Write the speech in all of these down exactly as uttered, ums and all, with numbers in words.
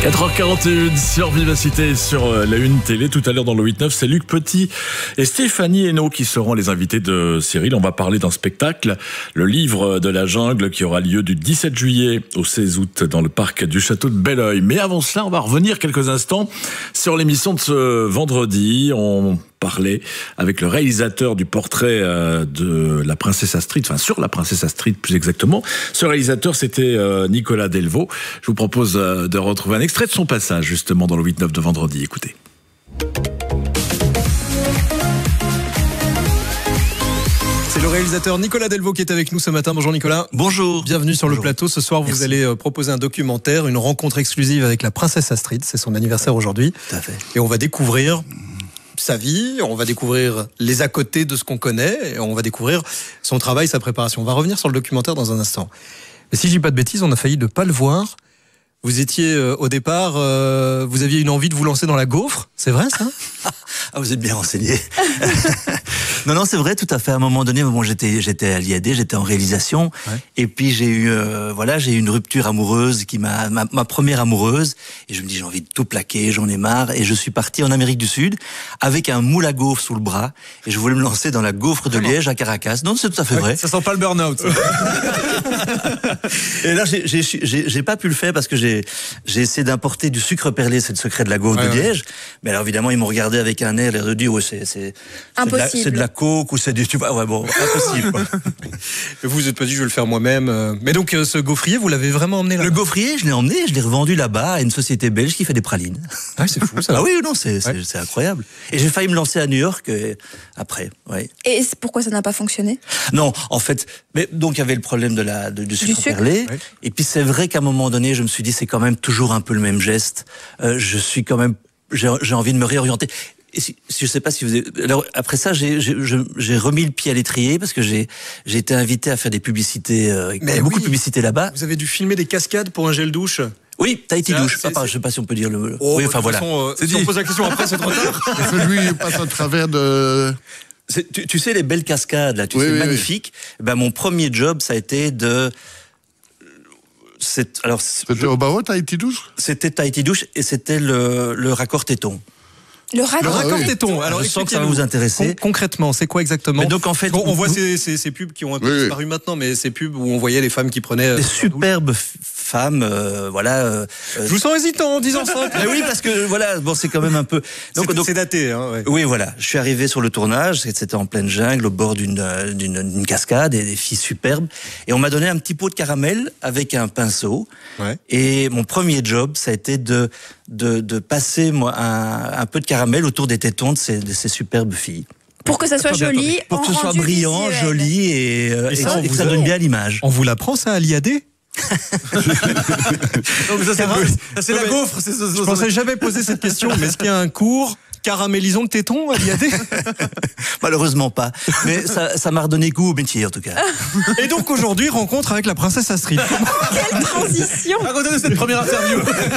quatre heures quarante et une sur Vivacité, sur la une télé. Tout à l'heure dans le huit neuf, c'est Luc Petit et Stéphanie Hainaut qui seront les invités de Cyril. On va parler d'un spectacle, le livre de la jungle, qui aura lieu du dix-sept juillet au seize août dans le parc du château de Belleuil. Mais avant cela, on va revenir quelques instants sur l'émission de ce vendredi. On parlait avec le réalisateur du portrait de la princesse Astrid, enfin sur la princesse Astrid plus exactement. Ce réalisateur, c'était Nicolas Delvaux. Je vous propose de retrouver un extrait de son passage justement dans le huit neuf de vendredi. Écoutez. C'est le réalisateur Nicolas Delvaux qui est avec nous ce matin. Bonjour Nicolas. Bonjour. Bienvenue sur Bonjour. le plateau. Ce soir, vous Merci. allez proposer un documentaire, une rencontre exclusive avec la princesse Astrid. C'est son anniversaire aujourd'hui. Tout à fait. Et on va découvrir sa vie, on va découvrir les à côté de ce qu'on connaît, et on va découvrir son travail, sa préparation. On va revenir sur le documentaire dans un instant. Mais si je dis pas de bêtises, on a failli ne pas le voir. Vous étiez euh, au départ, euh, vous aviez une envie de vous lancer dans la gaufre, c'est vrai ça? Ah, vous êtes bien renseigné. Non, non, c'est vrai, tout à fait. À un moment donné, bon, j'étais, j'étais à l'I A D, j'étais en réalisation, ouais. Et puis j'ai eu, euh, voilà, j'ai eu une rupture amoureuse qui m'a, ma, ma première amoureuse, et je me dis j'ai envie de tout plaquer, j'en ai marre, et je suis parti en Amérique du Sud avec un moule à gaufre sous le bras, et je voulais me lancer dans la gaufre de Liège à Caracas. Non, c'est tout à fait ouais, vrai. Ça sent pas le burn-out. Et là, j'ai, j'ai, j'ai, j'ai pas pu le faire parce que j'ai, j'ai essayé d'importer du sucre perlé, c'est le secret de la gaufre ouais, de Liège. Ouais. Mais alors évidemment, ils m'ont regardé avec un air, l'air de dire, ouais, c'est, c'est, c'est de la, c'est de la coke ou c'est du, tu vois, ouais, bon, impossible. Vous vous êtes pas dit, je vais le faire moi-même. Mais donc, ce gaufrier, vous l'avez vraiment emmené là? Le gaufrier, je l'ai emmené, je l'ai revendu là-bas à une société belge qui fait des pralines. Ah, c'est fou ça. Ah oui, non, c'est, c'est, ouais. c'est incroyable. Et j'ai failli me lancer à New York euh, après, ouais. Et pourquoi ça n'a pas fonctionné? Non, en fait, mais donc il y avait le problème de la, de, du sucre, du sucre. perlé. Ouais. Et puis c'est vrai qu'à un moment donné, je me suis dit, c'est quand même toujours un peu le même geste. Euh, je suis quand même, j'ai, j'ai envie de me réorienter. Et si, si, je sais pas si vous avez... Alors, après ça, j'ai, j'ai, j'ai remis le pied à l'étrier parce que j'ai, j'ai été invité à faire des publicités, euh, Mais beaucoup oui. de publicités là-bas. Vous avez dû filmer des cascades pour un gel douche? Oui, Tahiti douche. C'est, Papa, c'est... je sais pas si on peut dire le. Oh, oui, enfin voilà. Façon, euh, si on pose la question après, c'est trop tard. Celui passe à travers de. Tu, tu sais les belles cascades là, tu oui, sais oui, magnifiques. Oui. Ben mon premier job, ça a été de. C'est, alors, c'était au Barreau, Tahiti douche? C'était Tahiti douche et c'était le, le raccord téton. Le raccord, le raccord oui. téton. Alors, je sens que ça va vous intéresser. Con- concrètement, c'est quoi exactement? Mais donc en fait, on, on voit ces, ces, ces pubs qui ont un peu oui, disparu oui. maintenant, mais ces pubs où on voyait les femmes qui prenaient des superbes femmes, euh, voilà. Euh, je vous sens hésitant en disant ça. Mais oui, parce que voilà, bon, c'est quand même un peu. Donc, c'est, donc, c'est daté, hein. Ouais. Oui, voilà. Je suis arrivé sur le tournage, c'était en pleine jungle, au bord d'une, d'une, d'une cascade, et des filles superbes, et on m'a donné un petit pot de caramel avec un pinceau. Ouais. Et mon premier job, ça a été de de, de passer moi un, un peu de caramel autour des tétons de ces, de ces superbes filles. Pour que ça soit attendez, joli, attendez. Pour que ce soit brillant, visuel. joli et, et, et, ça, et que ça donne bien l'image. On vous l'apprend ça à l'I A D? Non, mais ça, c'est, peu... ça, c'est la gaufre. C'est, c'est, je pensais jamais poser cette question, mais est-ce qu'il y a un cours caramélisons le téton à l'I A D? Malheureusement pas. Mais ça, ça m'a redonné goût au métier, en tout cas. Et donc aujourd'hui, rencontre avec la princesse Astrid. Quelle transition! Racontez-nous cette première interview.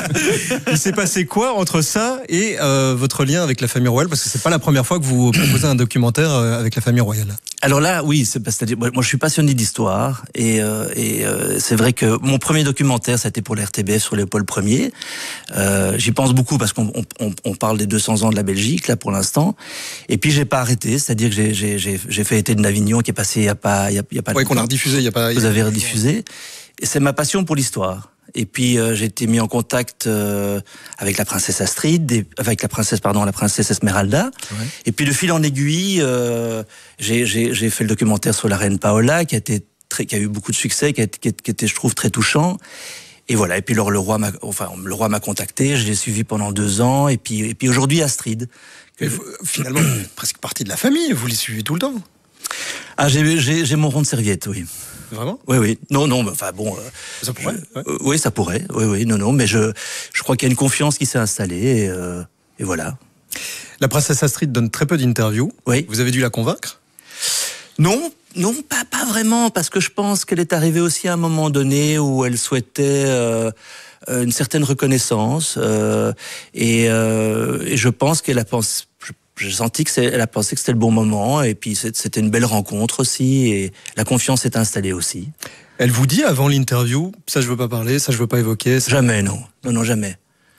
Il s'est passé quoi entre ça et euh, votre lien avec la famille royale? Parce que c'est pas la première fois que vous proposez un documentaire avec la famille royale. Alors là, oui, c'est, c'est-à-dire, moi je suis passionné d'histoire et, euh, et euh, c'est vrai que mon premier documentaire, ça a été pour la R T B F sur Léopold Ier. Euh, j'y pense beaucoup parce qu'on on, on parle des deux cents ans de la Belgique, là, pour l'instant. Et puis, j'ai pas arrêté. C'est-à-dire que j'ai, j'ai, j'ai, j'ai fait Été de Navignon, qui est passé il y a pas, il y a, il y a pas ouais, qu'on a rediffusé, il y a pas, vous avez rediffusé. Et c'est ma passion pour l'histoire. Et puis, euh, j'ai été mis en contact, euh, avec la princesse Astrid, et, avec la princesse, pardon, la princesse Esmeralda. Ouais. Et puis, de fil en aiguille, euh, j'ai, j'ai, j'ai fait le documentaire sur la reine Paola, qui a été très, qui a eu beaucoup de succès, qui a été, qui était, je trouve, très touchant. Et voilà. Et puis, alors, le roi m'a, enfin, le roi m'a contacté, je l'ai suivi pendant deux ans, et puis, et puis aujourd'hui, Astrid. Que... Vous, finalement, vous êtes presque partie de la famille, vous les suivez tout le temps. Ah, j'ai, j'ai, j'ai mon rond de serviette, oui. Vraiment? Oui, oui. Non, non, mais enfin bon. Euh, ça pourrait. Je, ouais. euh, oui, ça pourrait. Oui, oui. Non, non. Mais je, je crois qu'il y a une confiance qui s'est installée et, euh, et voilà. La princesse Astrid donne très peu d'interviews. Oui. Vous avez dû la convaincre? Non, non, pas, pas vraiment, parce que je pense qu'elle est arrivée aussi à un moment donné où elle souhaitait euh, une certaine reconnaissance euh, et, euh, et je pense qu'elle a pensé. J'ai senti que c'est, elle a pensé que c'était le bon moment et puis c'était une belle rencontre aussi et la confiance s'est installée aussi. Elle vous dit avant l'interview, ça je veux pas parler, ça je veux pas évoquer. Ça... Jamais, non, non, non, jamais.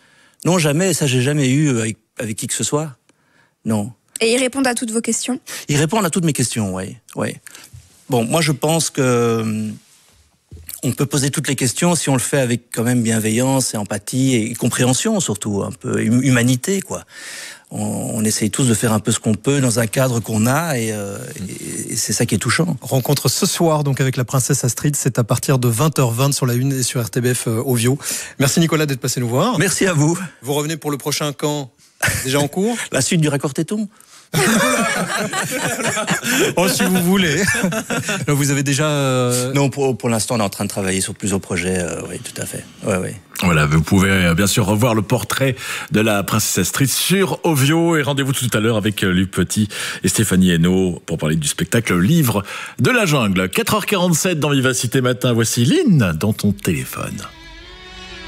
Non, jamais. Ça, j'ai jamais eu avec, avec qui que ce soit. Non. Et ils répondent à toutes vos questions? Ils répondent à toutes mes questions, oui. oui. Bon, moi, je pense que on peut poser toutes les questions si on le fait avec quand même bienveillance et empathie et compréhension, surtout, un peu humanité, quoi. On, on essaye tous de faire un peu ce qu'on peut dans un cadre qu'on a et, euh, et, et c'est ça qui est touchant. Rencontre ce soir donc avec la princesse Astrid, c'est à partir de vingt heures vingt sur la une et sur R T B F euh, Ovio. Merci Nicolas d'être passé nous voir. Merci à vous. Vous revenez pour le prochain camp déjà en cours? La suite du raccord téton. Oh, si vous voulez. Vous avez déjà... Euh... Non, pour, pour l'instant, on est en train de travailler sur plusieurs projets. Euh, oui, tout à fait. Ouais, ouais. Voilà, vous pouvez bien sûr revoir le portrait de la princesse Astrid sur Ovio et rendez-vous tout à l'heure avec Luc Petit et Stéphanie Hainaut pour parler du spectacle Livre de la Jungle. quatre heures quarante-sept dans Vivacité Matin, voici Lynn dans ton téléphone.